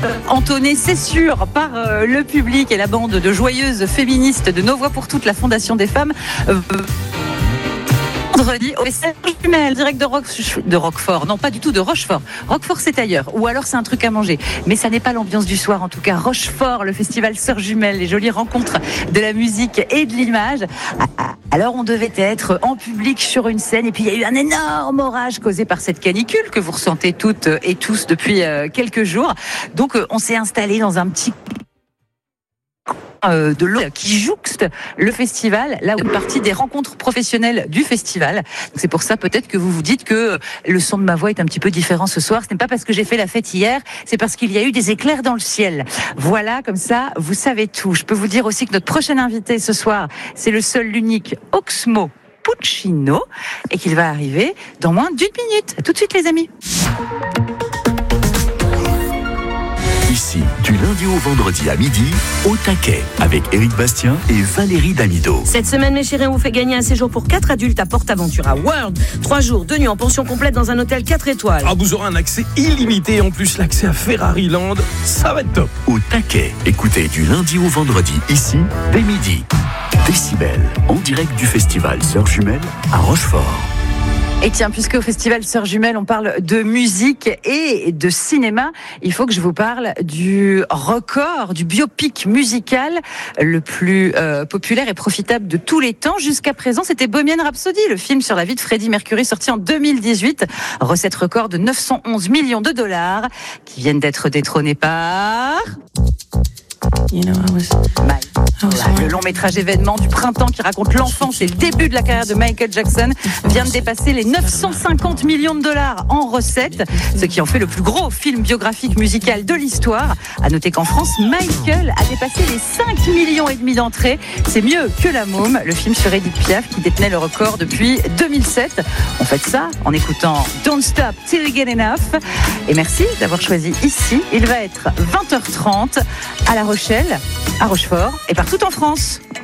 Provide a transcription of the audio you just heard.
entonné, c'est sûr, par le public et la bande de joyeuses féministes de Nos Voix pour Toutes, la Fondation des femmes. Vendredi au Saint-Jumel, direct de Roquefort, non pas du tout de Rochefort. Roquefort c'est ailleurs, ou alors c'est un truc à manger. Mais ça n'est pas l'ambiance du soir en tout cas. Rochefort, le festival Sœurs Jumelles, les jolies rencontres de la musique et de l'image. Alors on devait être en public sur une scène et puis il y a eu un énorme orage causé par cette canicule que vous ressentez toutes et tous depuis quelques jours. Donc on s'est installé dans un petit de l'eau qui jouxte le festival, là où une partie des rencontres professionnelles du festival. Donc c'est pour ça peut-être que vous vous dites que le son de ma voix est un petit peu différent ce soir. Ce n'est pas parce que j'ai fait la fête hier, c'est parce qu'il y a eu des éclairs dans le ciel. Voilà, comme ça, vous savez tout. Je peux vous dire aussi que notre prochain invité ce soir, c'est le seul, l'unique Oxmo Puccino et qu'il va arriver dans moins d'une minute. À tout de suite les amis. Ici, du lundi au vendredi à midi, au taquet, avec Éric Bastien et Valérie Damido. Cette semaine, mes chéris, on vous fait gagner un séjour pour 4 adultes à PortAventura World. 3 jours, 2 nuits en pension complète dans un hôtel 4 étoiles. Ah, vous aurez un accès illimité, en plus l'accès à Ferrari Land, ça va être top. Au taquet, écoutez du lundi au vendredi, ici, dès midi. Décibel, en direct du festival Sœurs Jumelles à Rochefort. Et tiens, puisque au festival Sœurs Jumelles, on parle de musique et de cinéma, il faut que je vous parle du record, du biopic musical le plus populaire et profitable de tous les temps. Jusqu'à présent, c'était Bohemian Rhapsody, le film sur la vie de Freddie Mercury, sorti en 2018. Recette record de 911 millions de dollars, qui viennent d'être détrônés par... Le long métrage événement du printemps qui raconte l'enfance et le début de la carrière de Michael Jackson vient de dépasser les 950 millions de dollars en recettes, ce qui en fait le plus gros film biographique musical de l'histoire. À noter qu'en France, Michael a dépassé les 5 millions et demi d'entrées. C'est mieux que La Môme, le film sur Edith Piaf qui détenait le record depuis 2007. On fait ça en écoutant Don't Stop Till You Get Enough. Et merci d'avoir choisi ici. Il va être 20h30 à La Rochelle, à Rochefort et partout en France.